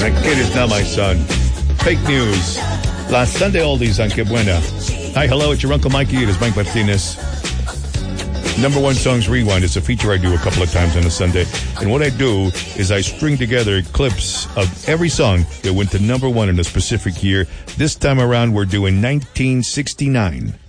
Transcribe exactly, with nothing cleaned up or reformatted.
That kid is not my son. Fake news. Last Sunday oldies on Que Buena. Hi, hello, it's your Uncle Mikey. It is Mike Martinez. Number One Songs Rewind is a feature I do a couple of times on a Sunday. And what I do is I string together clips of every song that went to number one in a specific year. This time around, we're doing nineteen sixty-nine.